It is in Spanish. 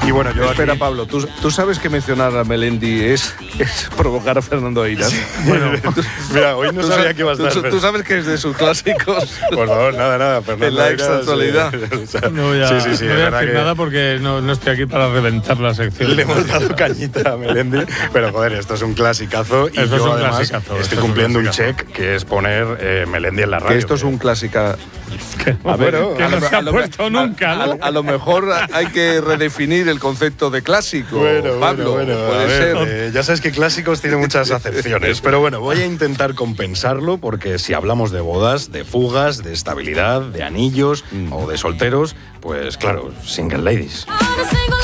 Y bueno, yo Espera, aquí... Pablo, ¿tú sabes que mencionar a Melendi es provocar a Fernando Eiras? Bueno, mira, hoy no sabía que iba a estar. ¿Tú sabes que es de sus clásicos? Por favor, nada. Fernando En la Eiras, extra-actualidad. No voy a, sí, no es voy a verdad decir que nada porque no estoy aquí para reventar la sección. le hemos dado cañita a Melendi, pero joder, esto es un clasicazo y Esto yo es un además clasicazo, estoy cumpliendo un check que es poner Melendi en la radio. Que esto es un clásica. A ver, que no se ha puesto nunca, ¿no? A lo mejor hay que redefinir el concepto de clásico, Pablo. Bueno, puede a ver, ser. ya sabes que clásicos tiene muchas acepciones, pero bueno, voy a intentar compensarlo porque si hablamos de bodas, de fugas, de estabilidad, de anillos o de solteros, pues claro, single ladies.